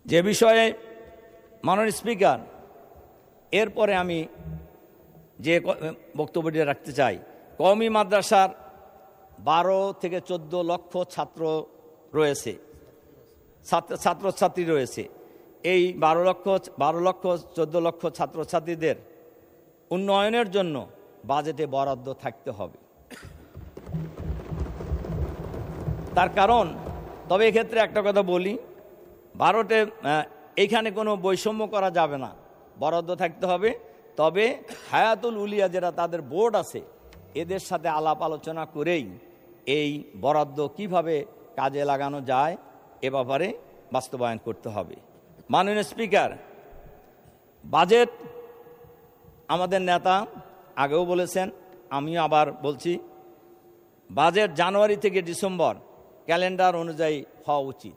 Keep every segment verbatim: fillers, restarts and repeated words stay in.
যে বিষয়ে মাননীয় স্পিকার এরপরে আমি যে বক্তব্যটি রাখতে চাই, কওমি মাদ্রাসার বারো থেকে চোদ্দ লক্ষ ছাত্র রয়েছে, ছাত্রছাত্রী রয়েছে। এই বারো লক্ষ বারো লক্ষ চোদ্দ লক্ষ ছাত্রছাত্রীদের উন্নয়নের জন্য বাজেটে বরাদ্দ থাকতে হবে। তার কারণ, তবে এক্ষেত্রে একটা কথা বলি, ভারতে এইখানে কোনো বৈষম্য করা যাবে না, বরাদ্দ থাকতে হবে। তবে হায়াতুল উলিয়া যারা তাদের বোর্ড আছে, এদের সাথে আলাপ আলোচনা করেই এই বরাদ্দ কিভাবে কাজে লাগানো যায় এ ব্যাপারে বাস্তবায়ন করতে হবে। মাননীয় স্পিকার, বাজেট আমাদের নেতা আগেও বলেছেন, আমিও আবার বলছি, বাজেট জানুয়ারি থেকে ডিসেম্বর ক্যালেন্ডার অনুযায়ী হওয়া উচিত।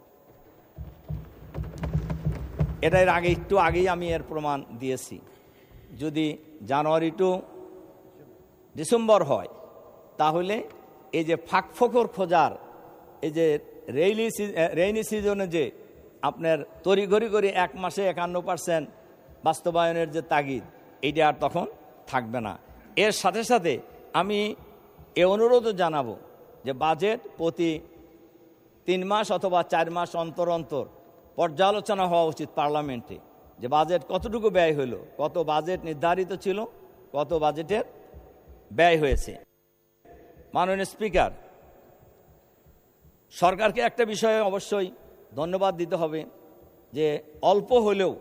এটার আগে একটু আগেই আমি এর প্রমাণ দিয়েছি। যদি জানুয়ারি টু ডিসেম্বর হয়, তাহলে এই যে ফাঁকফোকর খোঁজার, এই যে রেইনি রেইনি সিজনে যে আপনার তড়িঘড়ি করে এক মাসে একান্ন পার্সেন্ট বাস্তবায়নের যে তাগিদ, এইটা আর তখন থাকবে না। এর সাথে সাথে আমি এ অনুরোধও জানাবো যে বাজেট প্রতি তিন মাস অথবা চার মাস অন্তর অন্তর পর্যালোচনা হওয়া উচিত পার্লামেন্টে, যে বাজেট কতটুকু ব্যয় হলো, কত বাজেট নির্ধারিত ছিল, কত বাজেটের ব্যয় হয়েছে। মাননীয় স্পিকার, সরকারকে একটা বিষয়ে অবশ্যই ধন্যবাদ দিতে হবে যে অল্প হলেও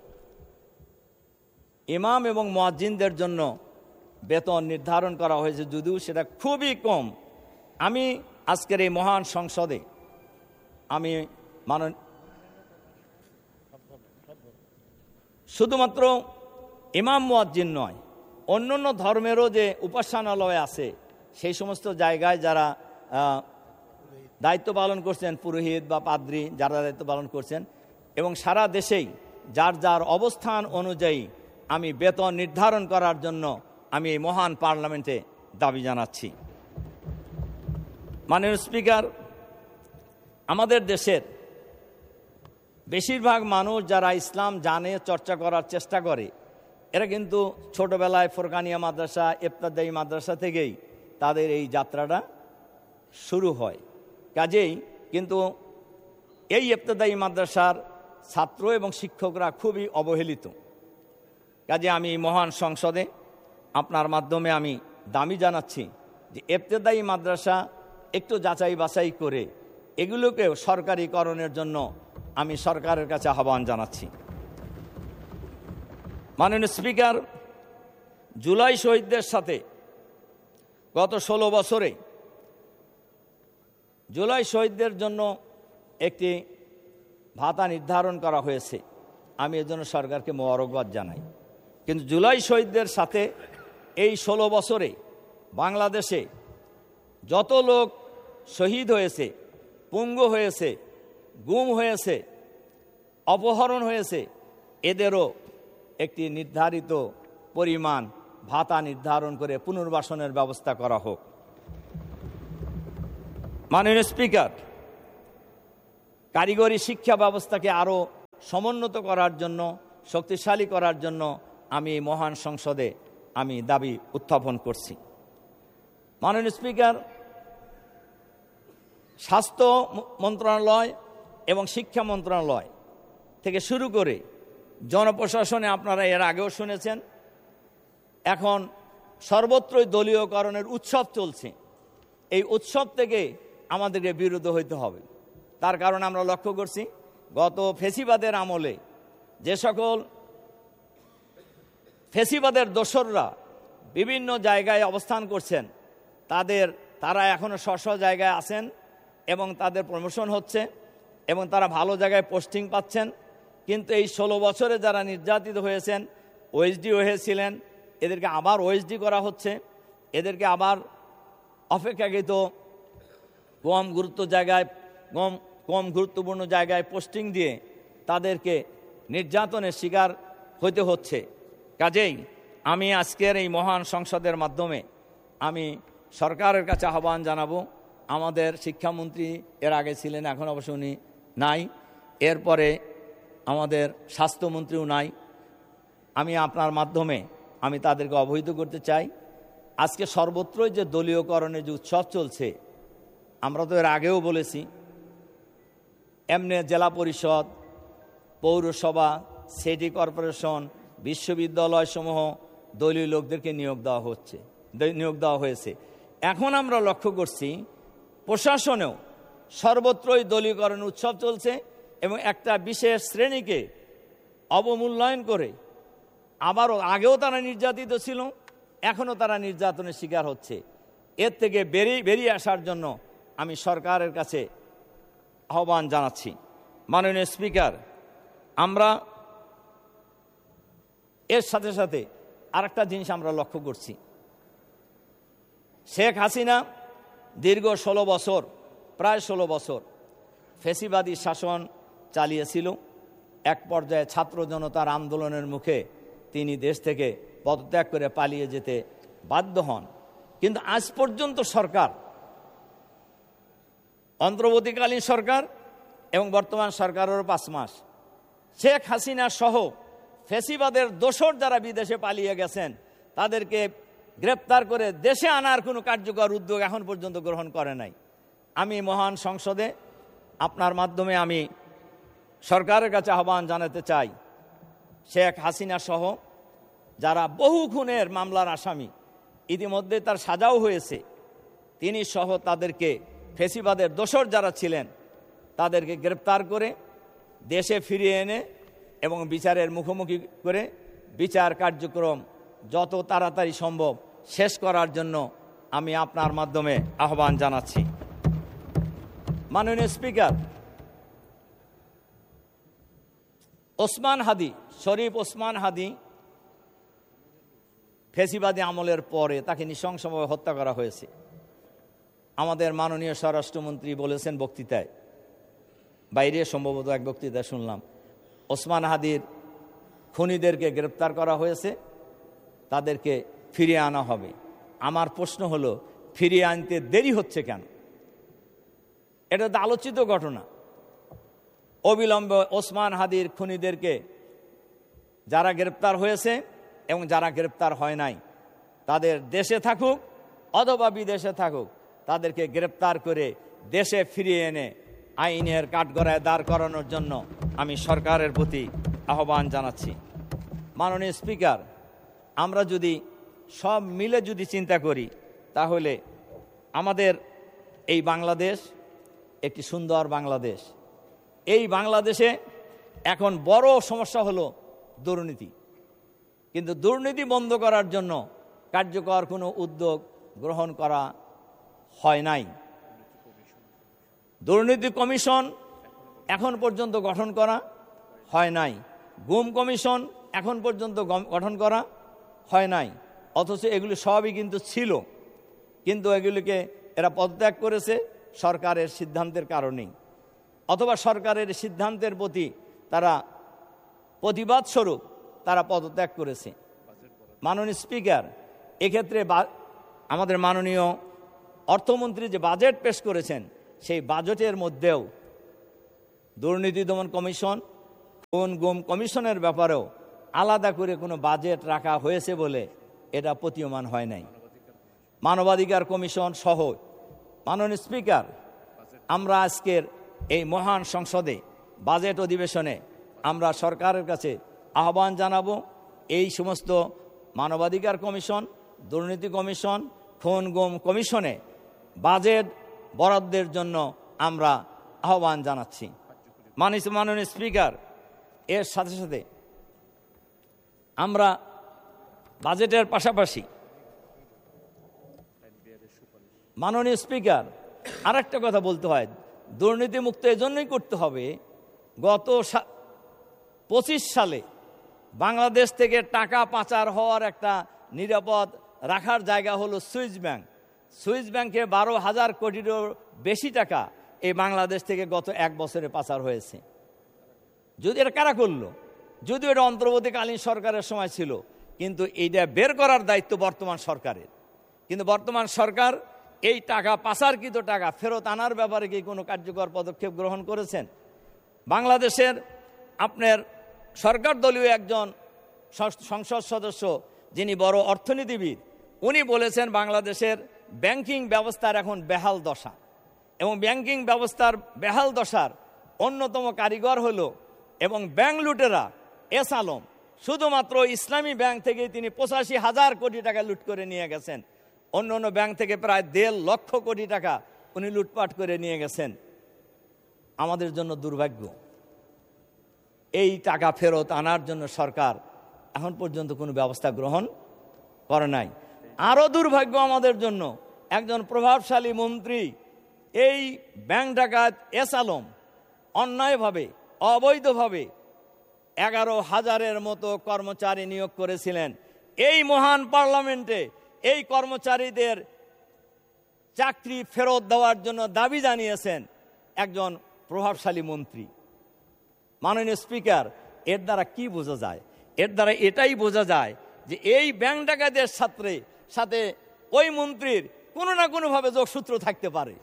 ইমাম এবং মুয়াজ্জিনদের জন্য বেতন নির্ধারণ করা হয়েছে, যদিও সেটা খুবই কম। আমি আজকের এই মহান সংসদে আমি মান শুধুমাত্র ইমাম মুয়াজ্জিন নয়, অন্য অন্য ধর্মেরও যে উপাসনালয় আছে, সেই সমস্ত জায়গায় যারা দায়িত্ব পালন করছেন, পুরোহিত বা পাদ্রী যারা দায়িত্ব পালন করছেন, এবং সারা দেশেই যার যার অবস্থান অনুযায়ী আমি বেতন নির্ধারণ করার জন্য আমি এই মহান পার্লামেন্টে দাবি জানাচ্ছি। মাননীয় স্পিকার, আমাদের দেশের বেশিরভাগ মানুষ যারা ইসলাম জানে, চর্চা করার চেষ্টা করে, এরা কিন্তু ছোটবেলায় ফোরকানিয়া মাদ্রাসা, ইবতেদায়ী মাদ্রাসা থেকেই তাদের এই যাত্রাটা শুরু হয়। কাজেই কিন্তু এই ইবতেদায়ী মাদ্রাসার ছাত্র এবং শিক্ষকরা খুবই অবহেলিত। কাজে আমি মহান সংসদে আপনার মাধ্যমে আমি দাবি জানাচ্ছি যে ইবতেদায়ী মাদ্রাসা একটু যাচাই বাছাই করে এগুলোকে সরকারিকরণের জন্য আমি সরকারের কাছে আহ্বান জানাচ্ছি। মাননীয় স্পিকার, জুলাই শহীদদের সাথে গত ষোলো বছরে জুলাই শহীদদের জন্য একটি ভাতা নির্ধারণ করা হয়েছে, আমি এর জন্য সরকারকে মোবারকবাদ জানাই। কিন্তু জুলাই শহীদদের সাথে এই ষোলো বছরে বাংলাদেশে যত লোক শহীদ হয়েছে, পঙ্গু হয়েছে, গুম হয়েছে, অপহরণ হয়েছে, এদেরও একটি নির্ধারিত পরিমাণ ভাতা নির্ধারণ করে পুনর্বাসনের ব্যবস্থা করা হোক। মাননীয় স্পিকার, কারিগরি শিক্ষা ব্যবস্থাকে আরও সমুন্নত করার জন্য, শক্তিশালী করার জন্য আমি মহান সংসদে আমি দাবি উত্থাপন করছি। মাননীয় স্পিকার, স্বাস্থ্য মন্ত্রণালয় এবং শিক্ষা মন্ত্রণালয় থেকে শুরু করে জনপ্রশাসনে আপনারা এর আগেও শুনেছেন, এখন সর্বত্রই দলীয়করণের উৎসব চলছে। এই উৎসব থেকে আমাদেরকে বিরত হইতে হবে। তার কারণ আমরা লক্ষ্য করছি, গত ফেসিবাদের আমলে যে সকল ফেসিবাদের দোসররা বিভিন্ন জায়গায় অবস্থান করছেন, তাদের তারা এখনও স্ব স্ব জায়গায় আছেন এবং তাদের প্রমোশন হচ্ছে এবং তারা ভালো জায়গায় পোস্টিং পাচ্ছেন। কিন্তু এই ষোলো বছরে যারা নির্যাতিত হয়েছেন, ওএসডি হয়েছিলেন, এদেরকে আবার ওএসডি করা হচ্ছে, এদেরকে আবার অপেক্ষাকৃত কম গুরুত্ব জায়গায় কম কম গুরুত্বপূর্ণ জায়গায় পোস্টিং দিয়ে তাদেরকে নির্যাতনের শিকার হতে হচ্ছে। কাজেই আমি আজকের এই মহান সংসদের মাধ্যমে আমি সরকারের কাছে আহ্বান জানাবো, আমাদের শিক্ষামন্ত্রী এর আগে ছিলেন, এখন অবশ্য উনি নাই, এরপরে আমাদের স্বাস্থ্যমন্ত্রীও নাই। আমি আপনার মাধ্যমে আমি তাদেরকে অবহিত করতে চাই, আজকে সর্বত্রই যে দলীয়করণের যে উৎসব চলছে, আমরা তো এর আগেও বলেছি, এমনি জেলা পরিষদ, পৌরসভা, সিটি কর্পোরেশন, বিশ্ববিদ্যালয়সমূহ দলীয় লোকদেরকে নিয়োগ দেওয়া হচ্ছে নিয়োগ দেওয়া হয়েছে। এখন আমরা লক্ষ্য করছি প্রশাসনেও সর্বত্রই দলীয়করণ উৎসব চলছে এবং একটা বিশেষ শ্রেণীকে অবমূল্যায়ন করে, আবারও আগেও তারা নির্যাতিত ছিল, এখনও তারা নির্যাতনের শিকার হচ্ছে। এর থেকে বেরিয়ে বেরিয়ে আসার জন্য আমি সরকারের কাছে আহ্বান জানাচ্ছি। মাননীয় স্পিকার, আমরা এর সাথে সাথে আরেকটা জিনিস আমরা লক্ষ্য করছি, শেখ হাসিনা দীর্ঘ ষোলো বছর প্রায় ষোলো বছর ফ্যাসিবাদী শাসন চালিয়েছিল। এক পর্যায়ে ছাত্র জনতার আন্দোলনের মুখে তিনি দেশ থেকে পদত্যাগ করে পালিয়ে যেতে বাধ্য হন। কিন্তু আজ পর্যন্ত সরকার, অন্তর্বর্তীকালীন সরকার এবং বর্তমান সরকারেরও পাঁচ মাস, শেখ হাসিনা সহ ফ্যাসিবাদের দোসর যারা বিদেশে পালিয়ে গেছেন তাদেরকে গ্রেপ্তার করে দেশে আনার কোনো কার্যকর উদ্যোগ এখন পর্যন্ত গ্রহণ করে নাই। আমি মহান সংসদে আপনার মাধ্যমে আমি সরকারের কাছে আহ্বান জানাতে চাই, শেখ হাসিনা সহ যারা বহু খুনের মামলার আসামি, ইতিমধ্যে তার সাজাও হয়েছে, তিনি সহ তাদেরকে ফ্যাসিবাদের দোসর যারা ছিলেন তাদেরকে গ্রেপ্তার করে দেশে ফিরিয়ে এনে এবং বিচারের মুখোমুখি করে বিচার কার্যক্রম যত তাড়াতাড়ি সম্ভব শেষ করার জন্য আমি আপনার মাধ্যমে আহ্বান জানাচ্ছি। মাননীয় স্পিকার, ওসমান হাদি, শরীফ ওসমান হাদি ফ্যাসিবাদী আমলের পরে তাকে নৃশংসভাবে হত্যা করা হয়েছে। আমাদের মাননীয় স্বরাষ্ট্রমন্ত্রী বলেছেন বক্তৃতায়, বাইরে সম্ভবত এক বক্তৃতায় শুনলাম, ওসমান হাদির খুনিদেরকে গ্রেপ্তার করা হয়েছে, তাদেরকে ফিরিয়ে আনা হবে। আমার প্রশ্ন হলো, ফিরিয়ে আনতে দেরি হচ্ছে কেন? এটা তো আলোচিত ঘটনা। অবিলম্বে ওসমান হাদির খুনিদেরকে, যারা গ্রেপ্তার হয়েছে এবং যারা গ্রেপ্তার হয় নাই, তাদের দেশে থাকুক অথবা বিদেশে থাকুক, তাদেরকে গ্রেপ্তার করে দেশে ফিরিয়ে এনে আইনের কাঠগড়ায় দাঁড় করানোর জন্য আমি সরকারের প্রতি আহ্বান জানাচ্ছি। মাননীয় স্পিকার, আমরা যদি সব মিলে যদি চিন্তা করি তাহলে আমাদের এই বাংলাদেশ একটি সুন্দর বাংলাদেশ। এই বাংলাদেশে এখন বড় সমস্যা হলো দুর্নীতি, কিন্তু দুর্নীতি বন্ধ করার জন্য কার্যকর কোনো উদ্যোগ গ্রহণ করা হয় নাই। দুর্নীতি কমিশন এখন পর্যন্ত গঠন করা হয় নাই, গুম কমিশন এখন পর্যন্ত গঠন করা হয় নাই, অথচ এগুলি সবই কিন্তু ছিল, কিন্তু এগুলিকে এরা পদত্যাগ করেছে সরকারের সিদ্ধান্তের কারণেই, অথবা সরকারের সিদ্ধান্তের প্রতি তারা প্রতিবাদ স্বরূপ তারা পদত্যাগ করেছে। মাননীয় স্পিকার, এক্ষেত্রে আমাদের মাননীয় অর্থমন্ত্রী যে বাজেট পেশ করেছেন, সেই বাজেটের মধ্যেও দুর্নীতি দমন কমিশন, খুন গুম কমিশনের ব্যাপারেও আলাদা করে কোনো বাজেট রাখা হয়েছে বলে এটা প্রতীয়মান হয় নাই। মানবাধিকার কমিশন সহ। মাননীয় স্পিকার, আমরা আজকের এই মহান সংসদে বাজেট অধিবেশনে আমরা সরকারের কাছে আহ্বান জানাবো, এই সমস্ত মানবাধিকার কমিশন, দুর্নীতি কমিশন, খুন গুম কমিশনে বাজেট বরাদ্দের জন্য আমরা আহ্বান জানাচ্ছি। মাননীয় স্পিকার, এর সাথে সাথে আমরা বাজেটের পাশাপাশি মাননীয় স্পিকার আরেকটা কথা বলতে হয়, দুর্নীতিমুক্ত এজন্যই করতে হবে, গত পঁচিশ সালে বাংলাদেশ থেকে টাকা পাচার হওয়ার একটা নিরাপদ রাখার জায়গা হলো সুইস ব্যাংক। সুইস ব্যাংকে বারো হাজার কোটিরও বেশি টাকা এই বাংলাদেশ থেকে গত এক বছরে পাচার হয়েছে। যদি এটা কারা করলো? যদিও এটা অন্তর্বর্তীকালীন সরকারের সময় ছিল, কিন্তু এইটা বের করার দায়িত্ব বর্তমান সরকারের। কিন্তু বর্তমান সরকার এই টাকা, পাচারকৃত টাকা ফেরত আনার ব্যাপারে কি কোনো কার্যকর পদক্ষেপ গ্রহণ করেছেন? বাংলাদেশের আপনার সরকার দলীয় একজন সংসদ সদস্য যিনি বড় অর্থনীতিবিদ, উনি বলেছেন বাংলাদেশের ব্যাংকিং ব্যবস্থার এখন বেহাল দশা, এবং ব্যাংকিং ব্যবস্থার বেহাল দশার অন্যতম কারিগর হলো এবং ব্যাংক লুটেরা এস আলম। শুধুমাত্র ইসলামী ব্যাংক থেকে তিনি পঁচাশি হাজার কোটি টাকা লুট করে নিয়ে গেছেন। অন্য অন্য ব্যাংক থেকে প্রায় দেড় লক্ষ কোটি টাকা উনি লুটপাট করে নিয়ে গেছেন। আমাদের জন্য দুর্ভাগ্য, এই টাকা ফেরত আনার জন্য সরকার এখন পর্যন্ত কোনো ব্যবস্থা গ্রহণ করে নাই। আরও দুর্ভাগ্য আমাদের জন্য, একজন প্রভাবশালী মন্ত্রী এই ব্যাংক ডাকাত এস আলম অন্যায়ভাবে অবৈধভাবে এগারো হাজারের মতো কর্মচারী নিয়োগ করেছিলেন। এই মহান পার্লামেন্টে এই কর্মচারীদের চাকরি ফেরত দেওয়ার জন্য দাবি জানিয়েছেন একজন প্রভাবশালী মন্ত্রী। মাননীয় স্পিকার, এর দ্বারা কি বোঝা যায়? এর দ্বারা এটাই বোঝা যায় যে এই ব্যাংক ডাকাতের সাথে সাথে ওই মন্ত্রীর কোনো না কোনোভাবে যোগসূত্র থাকতে পারে,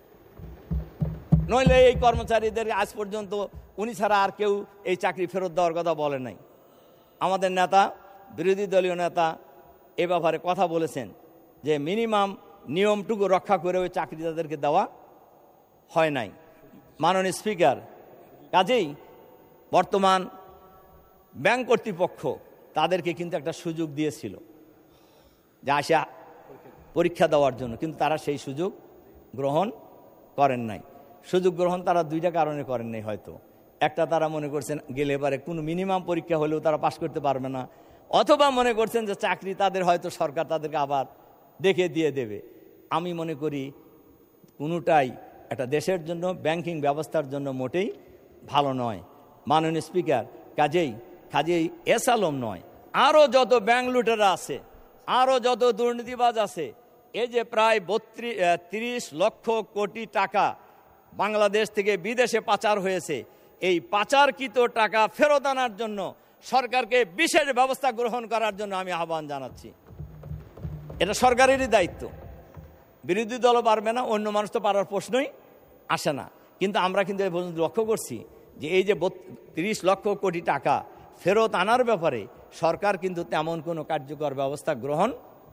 নইলে এই কর্মচারীদের আজ পর্যন্ত উনি ছাড়া আর কেউ এই চাকরি ফেরত দেওয়ার কথা বলে নাই। আমাদের নেতা, বিরোধী দলীয় নেতা এ ব্যাপারে কথা বলেছেন যে মিনিমাম নিয়মটুকু রক্ষা করে ওই চাকরি তাদেরকে দেওয়া হয় নাই। মাননীয় স্পিকার, কাজেই বর্তমান ব্যাংক কর্তৃপক্ষ তাদেরকে কিন্তু একটা সুযোগ দিয়েছিল যে আসা পরীক্ষা দেওয়ার জন্য, কিন্তু তারা সেই সুযোগ গ্রহণ করেন নাই। সুযোগ গ্রহণ তারা দুইটা কারণে করেন নাই। হয়তো একটা, তারা মনে করছেন গেলে এবারে কোনো মিনিমাম পরীক্ষা হলেও তারা পাশ করতে পারবে না, অথবা মনে করছেন যে চাকরি তাদের হয়তো সরকার তাদেরকে আবার দেখে দিয়ে দেবে। আমি মনে করি কোনোটাই একটা দেশের জন্য, ব্যাংকিং ব্যবস্থার জন্য মোটেই ভালো নয়। মাননীয় স্পিকার, কাজেই কাজেই এস আলম নয়, আরও যত ব্যাংক লুটেরা আছে, আরও যত দুর্নীতিবাজ আছে, এই যে প্রায় বত্রিশ তিরিশ লক্ষ কোটি টাকা বাংলাদেশ থেকে বিদেশে পাচার হয়েছে, এই পাচারকৃত টাকা ফেরত আনার জন্য সরকারকে বিশেষ ব্যবস্থা গ্রহণ করার জন্য আমি আহ্বান জানাচ্ছি। এটা সরকারেরই দায়িত্ব, বিরোধী দলও পারবে না, অন্য মানুষ তো পারার প্রশ্নই আসে না। কিন্তু আমরা কিন্তু এই পর্যন্ত লক্ষ্য করছি যে এই যে তিরিশ লক্ষ কোটি টাকা ফেরত আনার ব্যাপারে সরকার কিন্তু তেমন কোনো কার্যকর ব্যবস্থা গ্রহণ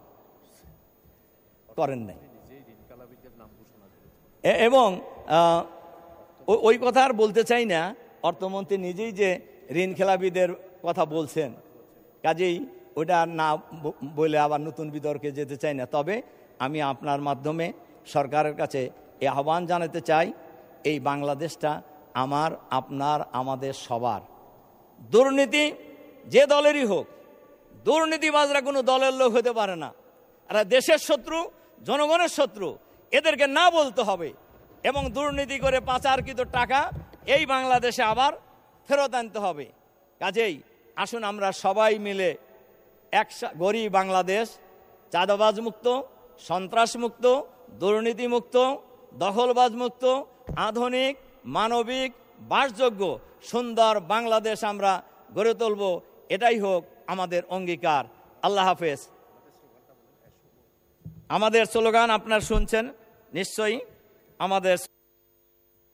করেন নাই। এবং ওই কথা আর বলতে চাই না, অর্থমন্ত্রী নিজেই যে ঋণ খেলাপিদের কথা বলছেন, কাজেই ওটা না বলে আবার নতুন বিতর্কে যেতে চাই না। তবে আমি আপনার মাধ্যমে সরকারের কাছে এই আহ্বান জানাতে চাই, এই বাংলাদেশটা আমার, আপনার, আমাদের সবার। দুর্নীতি যে দলেরই হোক, দুর্নীতিবাজরা কোনো দলের লোক হতে পারে না। এরা দেশের শত্রু, জনগণের শত্রু, এদেরকে না বলতে হবে এবং দুর্নীতি করে পাচারকৃত টাকা এই বাংলাদেশে আবার ফেরত আনতে হবে। কাজেই আসুন আমরা সবাই মিলে এক গরিব বাংলাদেশ, চাঁদাবাজ মুক্ত, সন্ত্রাস মুক্ত, দুর্নীতি মুক্ত, দখলবাজ মুক্ত, আধুনিক, মানবিক, বাসযোগ্য সুন্দর বাংলাদেশ আমরা গড়ে তুলব, এটাই হোক আমাদের অঙ্গীকার। আল্লাহ হাফেজ। আমাদের স্লোগান আপনারা শুনছেন নিশ্চয়ই। আমাদের